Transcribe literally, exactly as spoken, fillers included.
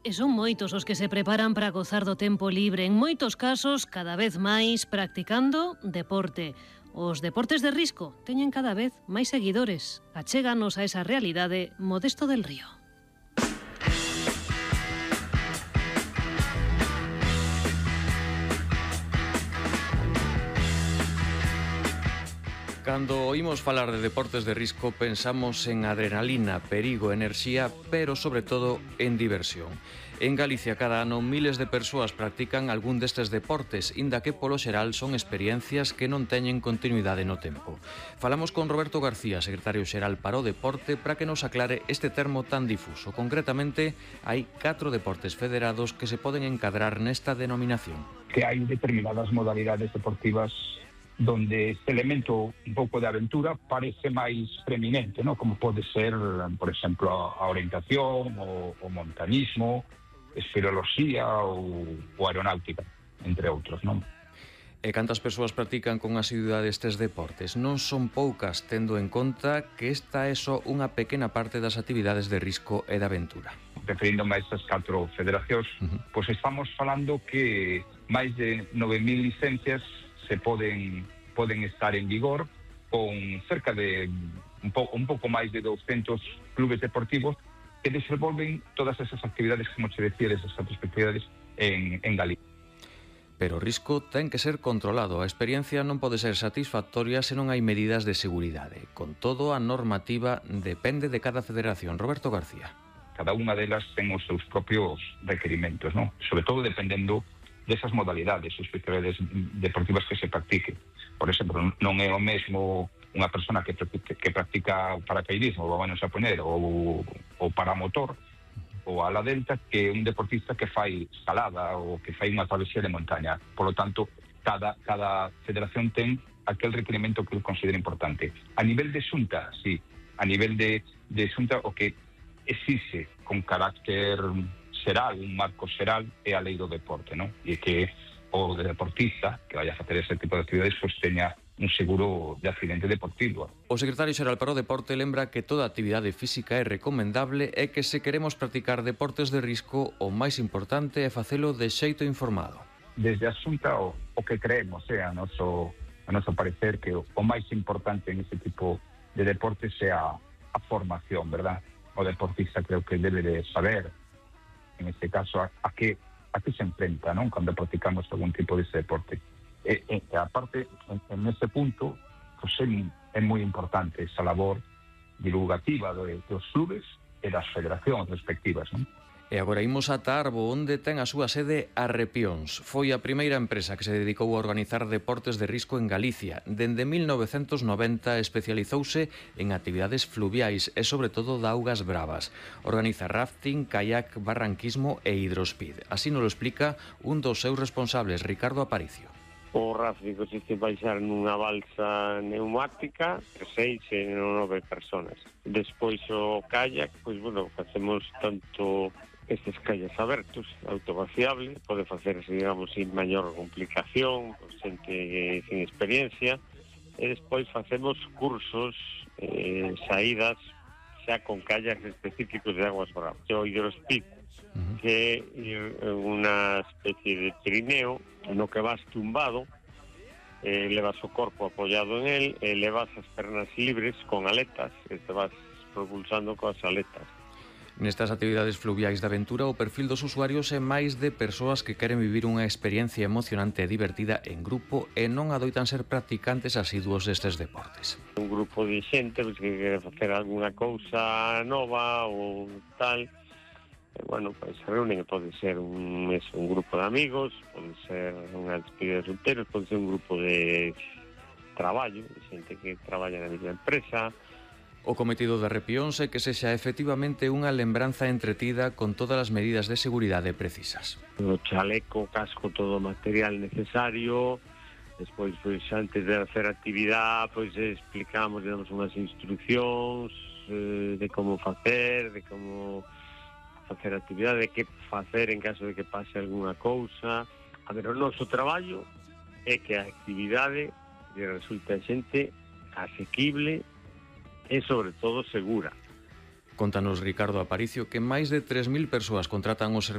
E son moitos os que se preparan para gozar do tempo libre, en moitos casos cada vez máis practicando deporte. Os deportes de risco teñen cada vez máis seguidores. Achéganos a esa realidade Modesto del Río. Cando oímos falar de deportes de risco pensamos en adrenalina, perigo, enerxía, pero sobre todo en diversión. En Galicia cada ano miles de persoas practican algún destes deportes, inda que polo xeral son experiencias que non teñen continuidade no tempo. Falamos con Roberto García, secretario xeral para o deporte, para que nos aclare este termo tan difuso. Concretamente, hai catro deportes federados que se poden encadrar nesta denominación. Que hai determinadas modalidades deportivas donde este elemento un pouco de aventura parece máis preeminente, ¿no? Como pode ser, por exemplo, a orientación, o, o montañismo, espeleoloxía ou, ou aeronáutica, entre outros, non? E cantas persoas practican con asiduidade estes deportes? Non son poucas, tendo en conta que esta é só unha pequena parte das actividades de risco e de aventura. Referíndome a estas catro federacións, uh-huh. pois estamos falando que máis de nove mil licencias se poden poden estar en vigor, con cerca de un, po, un pouco máis de doscientos clubes deportivos que desenvolven todas esas actividades, como se decía, esas actividades en, en Galicia. Pero o risco ten que ser controlado. A experiencia non pode ser satisfactoria se non hai medidas de seguridade. Con todo, a normativa depende de cada federación. Roberto García. Cada unha delas ten os seus propios requerimentos, ¿no? Sobre todo dependendo desas modalidades, as especialidades deportivas que se practiquen. Por exemplo, non é o mesmo unha persona que, que practica paracaidismo, ou vamos a poner, ou, ou paramotor, ou ala delta, que un deportista que fai escalada ou que fai unha travesía de montaña. Por lo tanto, cada, cada federación ten aquel requerimento que considera importante. A nivel de xunta, sí, a nivel de, de xunta, o que exixe con carácter xeral, un marco xeral, é a lei do deporte, non? E que o deportista que vaya a facer ese tipo de actividades pois teña un seguro de accidente deportivo. O secretario xeral para o deporte lembra que toda actividade física é recomendable e que se queremos practicar deportes de risco, o máis importante é facelo de xeito informado. Desde a Xunta o, o que creemos, é a noso, a noso parecer que o, o máis importante en ese tipo de deportes é a, a formación, verdad? O deportista creo que debe de saber, en este caso, a, a que a que se enfrenta, non? Cando practicamos algún tipo de ese deporte. E, e aparte, en, en ese punto, pues é, é moi importante esa labor divulgativa de, dos clubes e das federacións respectivas, non? E agora imos a Arbo, onde ten a súa sede Arrepións. Foi a primeira empresa que se dedicou a organizar deportes de risco en Galicia. Dende mil novecentos noventa especializouse en actividades fluviais e sobre todo de augas bravas. Organiza rafting, kayak, barranquismo e hidrospeed. Así nos lo explica un dos seus responsables, Ricardo Aparicio. O rafting consiste en baixar nunha balsa neumática seis e nove personas. Despois o kayak, pois bueno, facemos tanto estes calles abertos, autovaciable, pode facerse, digamos, sin maior complicación, con xente sin experiencia, e despois facemos cursos, eh, saídas, xa con kayaks específicos de aguas bravas. O hidrospeed, uh-huh. que é unha especie de trineo no que vas tumbado, eh, levas o corpo apoiado en el, e levas as pernas libres con aletas, e te vas propulsando coas aletas. Nestas actividades fluviais de aventura, o perfil dos usuarios é máis de persoas que queren vivir unha experiencia emocionante e divertida en grupo e non adoitan ser practicantes asiduos destes deportes. Un grupo de xente pues, que quere facer alguna cousa nova ou tal, e, bueno, pues, se reúnen, pode ser un, eso, un grupo de amigos, pode ser unha despedida de solteros, pode ser un grupo de traballo, de xente que traballa na mesma empresa. O cometido de Arrepións é que sexa efectivamente unha lembranza entretida con todas as medidas de seguridade precisas. O chaleco, casco, todo o material necesario. Despois, pois, antes de hacer actividade, pois explicamos, damos unhas instruccións eh, de como facer, de como facer actividade, de que facer en caso de que pase algunha cousa. A ver, o noso traballo é que a actividade resulte a xente asequible e, sobre todo, segura. Contanos Ricardo Aparicio que máis de tres mil persoas contratan os servicios